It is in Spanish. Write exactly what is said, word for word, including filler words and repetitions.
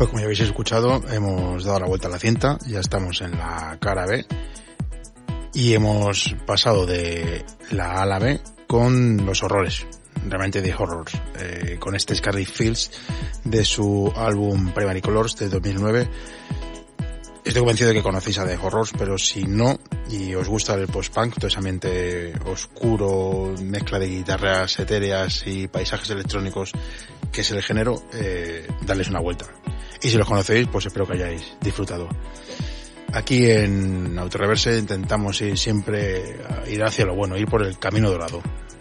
Pues como ya habéis escuchado, hemos dado la vuelta a la cinta, ya estamos en la cara B y hemos pasado de la A a la B con los horrores, realmente de horrors, eh, con este Scarlet Fields de su álbum Primary Colors de dos mil nueve. Estoy convencido de que conocéis a The Horrors, pero si no, y os gusta el post-punk, todo ese ambiente oscuro, mezcla de guitarras etéreas y paisajes electrónicos, que es el género, eh, darles una vuelta. Y si los conocéis, pues espero que hayáis disfrutado. Aquí en Autoreverse intentamos ir siempre a ir hacia lo bueno, ir por el camino dorado.